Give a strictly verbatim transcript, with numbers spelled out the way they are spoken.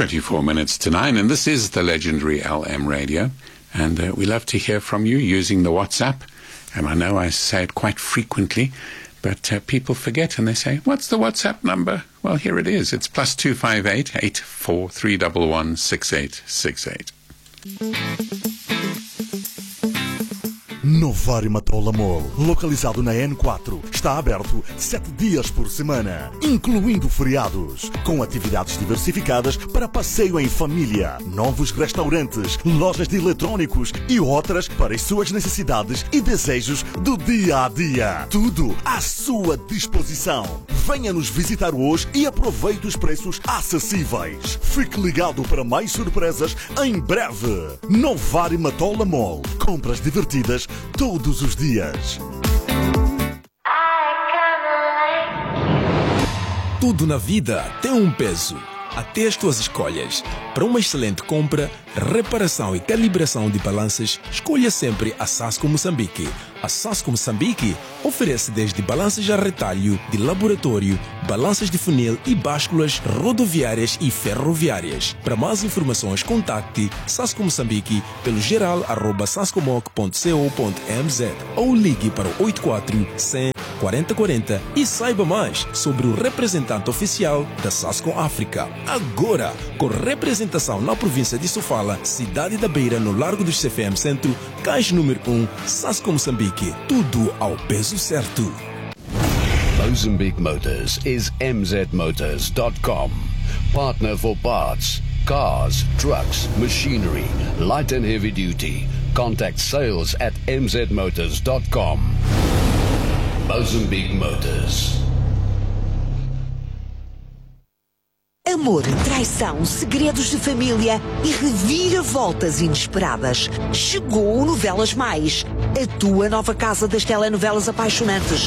twenty-four minutes to nine, and this is the legendary L M Radio, and uh, we love to hear from you using the WhatsApp. And I know I say it quite frequently, but uh, people forget and they say, what's the WhatsApp number? Well, here it is. It's plus two five eight, eight four three one one, six eight six eight. Novari Matola Mall, localizado na N quatro, está aberto sete dias por semana, incluindo feriados, com atividades diversificadas para passeio em família, novos restaurantes, lojas de eletrônicos e outras para as suas necessidades e desejos do dia a dia. Tudo à sua disposição. Venha nos visitar hoje e aproveite os preços acessíveis. Fique ligado para mais surpresas em breve. Novari Matola Mall. Compras divertidas todos os dias. Tudo na vida tem um peso, até as tuas escolhas. Para uma excelente compra, reparação e calibração de balanças, escolha sempre a Sasco Moçambique. A Sasco Moçambique oferece desde balanças a retalho, de laboratório, balanças de funil e básculas rodoviárias e ferroviárias. Para mais informações, contacte Sasco Moçambique pelo geral arroba sascomoc ponto co ponto mz ou ligue para o oito quatro cem, quarenta quarenta e saiba mais sobre o representante oficial da Sasco África. Agora, com representação na província de Sofala, cidade da Beira, no Largo dos C F M Centro, caixa número um, Sasco Moçambique. Tudo ao peso certo. Mozambique Motors is m z motors dot com. Partner for parts, cars, trucks, machinery, light and heavy duty. Contact sales at m z motors dot com. Mozambique Motors. Amor, traição, segredos de família e reviravoltas inesperadas. Chegou o Novelas Mais, a tua nova casa das telenovelas apaixonantes.